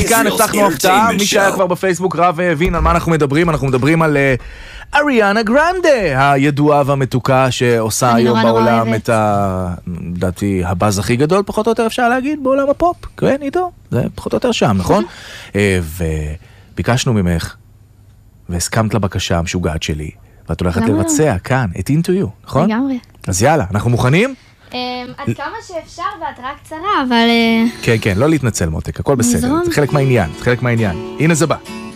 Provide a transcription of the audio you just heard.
כי כאן הבטחנו הפתעה, מי שהיה כבר בפייסבוק רב והבין על מה אנחנו מדברים. אנחנו מדברים על אריאנה גרנדה, הידועה והמתוקה שעושה היום בעולם את לדעתי הבאז הכי גדול, פחות או יותר אפשר להגיד, בעולם הפופ. כן, עידו, זה פחות או יותר שם, נכון? וביקשנו ממך, והסכמת לבקשה המשוגעת שלי, ואת הולכת לבצע כאן, את Into You, נכון? לגמרי. אז יאללה, אנחנו מוכנים? עד כמה שאפשר בהתראה קצרה, אבל... כן, כן, לא להתנצל מותק, הכל בסדר, זה חלק מהעניין, הנה זה בא.